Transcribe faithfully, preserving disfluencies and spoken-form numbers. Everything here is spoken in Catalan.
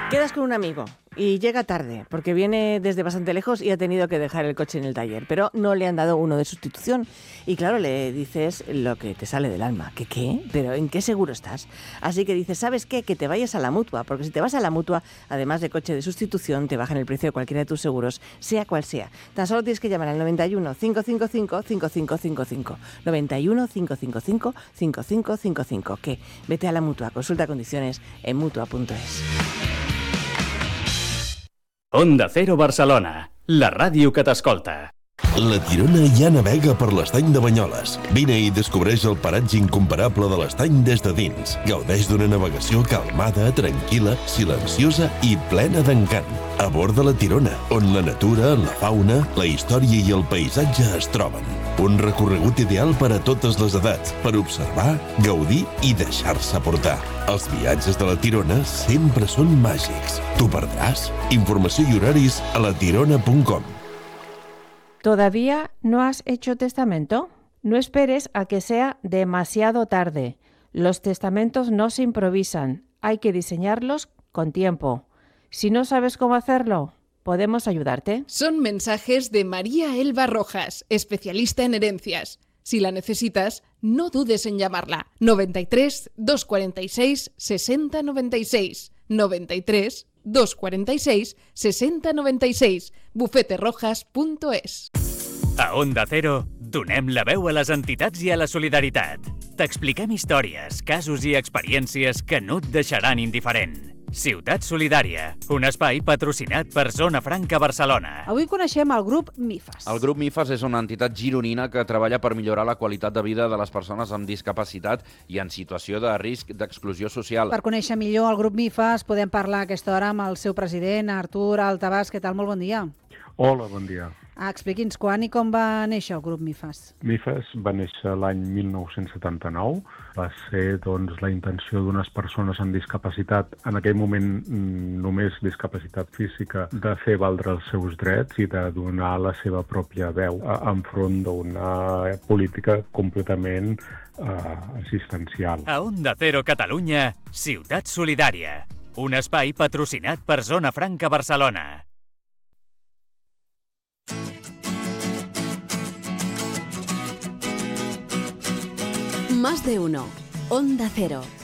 Quedas con un amigo y llega tarde porque viene desde bastante lejos y ha tenido que dejar el coche en el taller, pero no le han dado uno de sustitución. Y claro, le dices lo que te sale del alma. ¿Qué qué? ¿Pero en qué seguro estás? Así que dices, ¿sabes qué? Que te vayas a la Mutua, porque si te vas a la Mutua, además de coche de sustitución, te bajan el precio de cualquiera de tus seguros, sea cual sea. Tan solo tienes que llamar al noventa y uno, cinco cinco cinco, cinco cinco cinco cinco. noventa y uno, cinco cinco cinco, cinco cinco cinco cinco. ¿Qué? Vete a la Mutua, consulta condiciones en mutua punto es. Onda Cero Barcelona, la ràdio que t'escolta. La Tirona ja navega per l'estany de Banyoles. Vine i descobreix el paratge incomparable de l'estany des de dins. Gaudeix d'una navegació calmada, tranquil·la, silenciosa i plena d'encant. A bord de la Tirona, on la natura, la fauna, la història i el paisatge es troben. Un recorregut ideal per a totes les edats, per observar, gaudir i deixar-se portar. Els viatges de la Tirona sempre són màgics. T'ho perdràs? Informació i horaris a la tirona punt com. ¿Todavía no has hecho testamento? No esperes a que sea demasiado tarde. Los testamentos no se improvisan, hay que diseñarlos con tiempo. Si no sabes cómo hacerlo, ¿podemos ayudarte? Son mensajes de María Elba Rojas, especialista en herencias. Si la necesitas, no dudes en llamarla. noventa y tres, doscientos cuarenta y seis, sesenta noventa y seis. noventa y tres, doscientos cuarenta y seis, sesenta noventa y seis. bufete rojas punto es. A Onda Cero, donem la veu a les entitats i a la solidaritat. T'expliquem històries, casos i experiències que no et deixaran indiferent. Ciutat Solidària, un espai patrocinat per Zona Franca Barcelona. Avui coneixem el grup MIFAS. El grup MIFAS és una entitat gironina que treballa per millorar la qualitat de vida de les persones amb discapacitat i en situació de risc d'exclusió social. Per conèixer millor el grup MIFAS podem parlar a aquesta hora amb el seu president, Artur Altabàs. Què tal? Molt bon dia. Hola, bon dia. Ah, expliqui'ns quan i com va néixer el grup MIFAS. MIFAS va néixer l'any mil nou-cents setanta-nou. Va ser doncs, la intenció d'unes persones amb discapacitat, en aquell moment només discapacitat física, de fer valdre els seus drets i de donar la seva pròpia veu enfront d'una política completament eh, assistencial. A Onda Cero Catalunya, Ciutat Solidària, un espai patrocinat per Zona Franca Barcelona. Más de uno. Onda Cero.